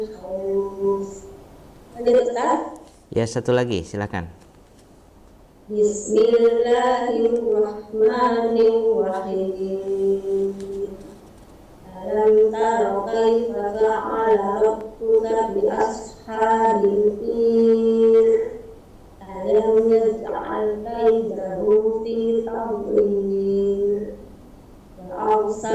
Lanjut Ustaz. Ya, satu lagi, silakan. Bismillahirrahmanirrahim. Alam tara kaifa fa'ala rabbuka bi ashabil fil. Alam yaj'al kaidahum